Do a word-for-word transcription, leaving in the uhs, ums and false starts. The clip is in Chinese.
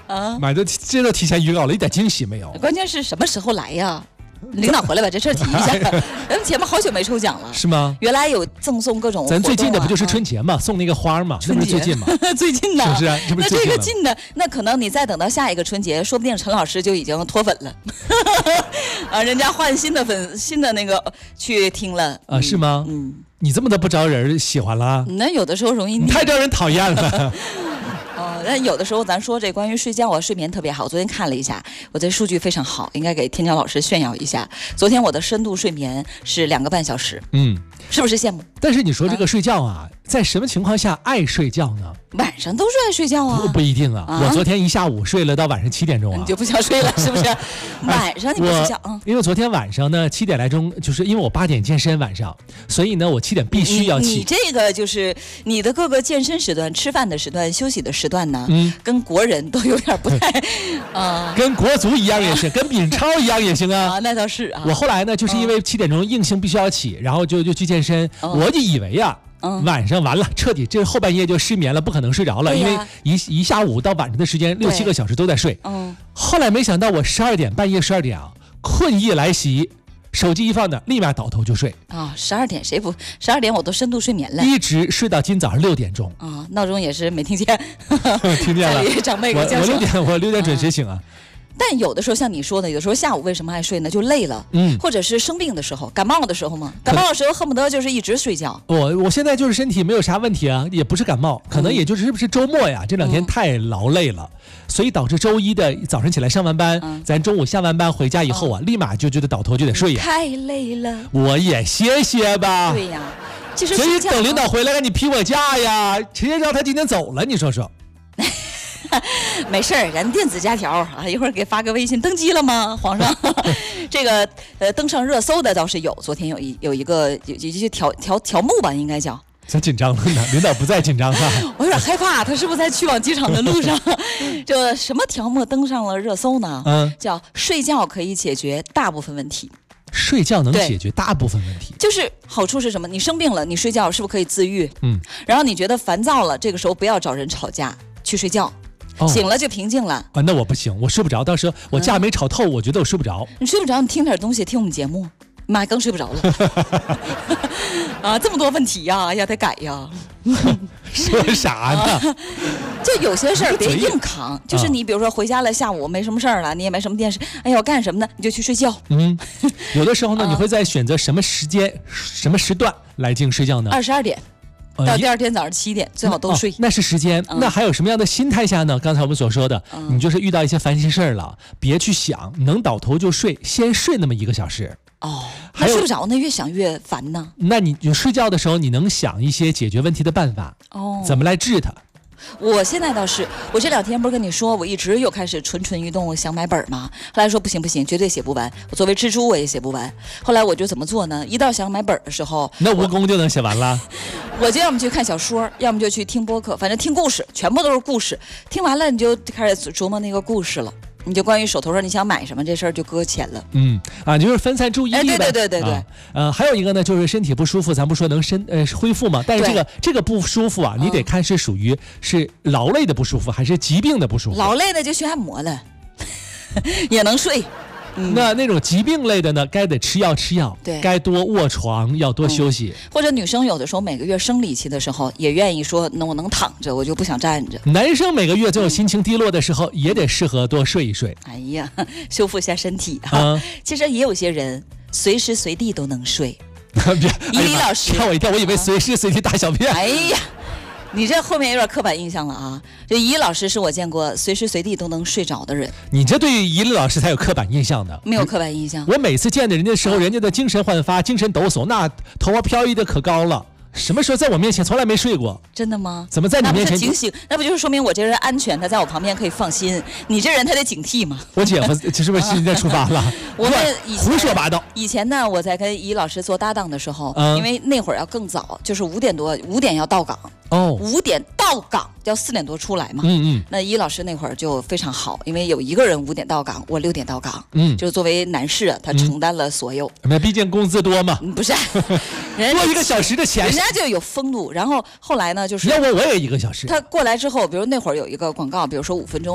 啊，买的这都提前预告了，一点惊喜没有。 关键是什么时候来呀？领导回来把这事儿提一下，咱们节目好久没抽奖了， 是吗？ 原来有赠送各种活动、啊， 咱最近的不就是春节嘛，送那个花嘛， 春节那不是最近嘛？ 最近的， 是不是？这不是最近那这个近的，那可能你再等到下一个春节，说不定陈老师就已经脱粉了，啊，人家换新的粉，新的那个去听了啊，是吗？嗯，你这么的不招人喜欢了？ 那有的时候容易， 你太招人讨厌了。 哦，那有的时候咱说这关于睡觉啊，睡眠特别好。我昨天看了一下，我这数据非常好，应该给天骄老师炫耀一下。昨天我的深度睡眠是两个半小时，嗯，是不是羡慕？ 但是你说这个睡觉啊，啊在什么情况下爱睡觉呢？ 晚上都是爱睡觉啊？ 不不一定啊，啊我昨天一下午睡了到晚上七点钟啊， 你就不想睡了是不是？晚上你不睡觉啊？ 因为昨天晚上呢七点来钟，就是因为我八点健身晚上，所以呢我七点必须要起。 你, 你这个就是你的各个健身时段、吃饭的时段、休息的时段呢，嗯，跟国人都有点不太啊，跟国足一样也行，跟闵超一样也行啊。 啊，那倒是啊。 我后来呢，就是因为七点钟硬性必须要起，然后就就去健身，哦、我就以为呀、啊。嗯、晚上完了，彻底这后半夜就失眠了，不可能睡着了，因为一一下午到晚上的时间六七个小时都在睡。嗯，后来没想到我十二点半夜十二点啊，困意来袭，手机一放的，立马倒头就睡啊！十二点谁不？十二点我都深度睡眠了， 一直睡到今早上六点钟啊！闹钟也是没听见， 听见了。 长辈给我我六点我六点准时醒啊。 但有的时候像你说的，有的时候下午为什么爱睡呢？就累了，嗯，或者是生病的时候，感冒的时候嘛，感冒的时候恨不得就是一直睡觉。 我我现在就是身体没有啥问题啊，也不是感冒，可能也就是是不是周末呀，这两天太劳累了，嗯、所以导致周一的早上起来上完班，嗯、咱中午下完班回家以后啊，嗯、立马就觉得倒头就得睡呀。 太累了， 我也歇歇吧。 对呀，其实所以等领导回来让你批我假呀，谁知道他今天走了？你说说。 没事儿，人电子假条啊，一会儿给发个微信，登基了吗，皇上？这个呃，登上热搜的倒是有，昨天有一有一个有一句条条条目吧，应该叫。 咋紧张了呢？领导不在紧张啊？ 我有点害怕，他是不是在去往机场的路上？这什么条目登上了热搜呢？嗯，叫睡觉可以解决大部分问题。 睡觉能解决大部分问题， 就是好处是什么？你生病了，你睡觉是不是可以自愈？嗯，然后你觉得烦躁了，这个时候不要找人吵架，去睡觉。哦、醒了就平静了啊！那我不行，我睡不着。到时候我架没吵透，嗯、我觉得我睡不着。 你睡不着，你听点东西，听我们节目，妈更睡不着了。啊，这么多问题呀、啊，呀得改呀。 说啥呢？啊、 就有些事儿别硬扛，就是你比如说回家了，下午没什么事儿了，你也没什么电视，哎呀，我干什么呢？你就去睡觉。 嗯，有的时候呢，你会在选择什么时间、什么时段来进睡觉呢？ 二十二点。到第二天早上七点，最好都睡、 哦。那是时间、嗯。那还有什么样的心态下呢？刚才我们所说的，嗯、你就是遇到一些烦心事儿了，别去想，能倒头就睡，先睡那么一个小时。 哦，那睡不着呢，越想越烦呢。 那你就睡觉的时候，你能想一些解决问题的办法。哦，怎么来治它？ 我现在倒是，我这两天不是跟你说，我一直又开始蠢蠢欲动，想买本吗？后来说不行不行，绝对写不完。我作为蜘蛛我也写不完。后来我就怎么做呢？一到想买本的时候， 那蜈蚣就能写完了。 我就要么去看小说，要么就去听播客，反正听故事，全部都是故事。听完了你就开始琢磨那个故事了。你就关于手头上你想买什么这事儿就搁浅了。 嗯啊，就是分散注意力呗。 哎，对对对对对。 啊、呃，还有一个呢，就是身体不舒服，咱不说能身呃恢复嘛，但是这个这个不舒服啊，你得看是属于是劳累的不舒服，还是疾病的不舒服。 劳累的就去按摩了，也能睡。 嗯、那那种疾病类的呢，该得吃药吃药， 对， 该多卧床，要多休息、 嗯。或者女生有的时候每个月生理期的时候，也愿意说，那我能躺着，我就不想站着。 男生每个月这种心情低落的时候，也得适合多睡一睡。 哎呀，修复一下身体啊。嗯、其实也有些人随时随地都能睡。伊犁老师， 吓我一跳，我以为随时随地大小便。 哎呀。你这后面有点刻板印象了啊！这伊老师是我见过随时随地都能睡着的人。 你这对于伊利老师才有刻板印象的。 没有刻板印象。 我每次见着人家的时候，人家的精神焕发、精神抖擞，那头发飘逸的可高了。什么时候在我面前从来没睡过？ 真的吗？ 怎么在你面前？ 那不是警醒，那不就是说明我这人安全？他在我旁边可以放心。你这人他得警惕嘛。 我姐夫是不是现在出发了？ 我们以前胡说八道。 以前呢，我在跟伊老师做搭档的时候，嗯、因为那会儿要更早，就是五点多，五点要到岗。哦，五点到岗要四点多出来嘛。嗯嗯。那伊老师那会儿就非常好，因为有一个人五点到岗，我六点到岗。嗯。就作为男士，他承担了所有。 那、嗯、毕竟工资多嘛。 不是，人多一个小时的钱， 人家就有风度。然后后来呢，就是要我我也一个小时。 他过来之后，比如那会儿有一个广告，比如说五分钟。